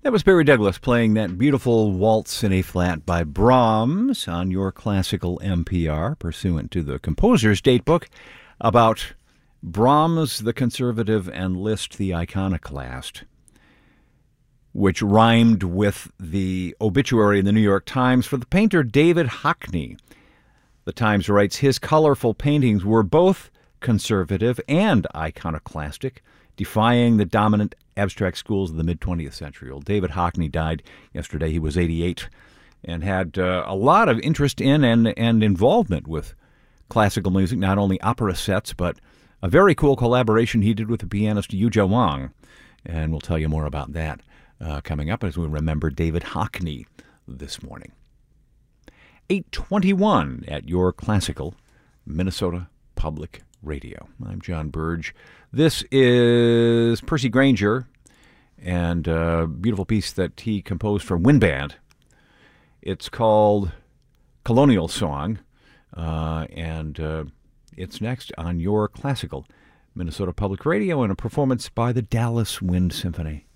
That was Barry Douglas playing that beautiful waltz in A-flat by Brahms on your classical NPR, pursuant to the composer's datebook, about Brahms the conservative and Liszt the iconoclast, which rhymed with the obituary in the New York Times for the painter David Hockney. The Times writes, his colorful paintings were both conservative and iconoclastic, defying the dominant abstract schools of the mid-20th century. Well, David Hockney died yesterday. He was 88 and had a lot of interest in and involvement with classical music, not only opera sets, but a very cool collaboration he did with the pianist Yuja Wang. And we'll tell you more about that coming up as we remember David Hockney this morning. 8:21 at your classical Minnesota Public Radio. I'm John Burge. This is Percy Granger and a beautiful piece that he composed for Wind Band. It's called Colonial Song, and it's next on your classical Minnesota Public Radio in a performance by the Dallas Wind Symphony.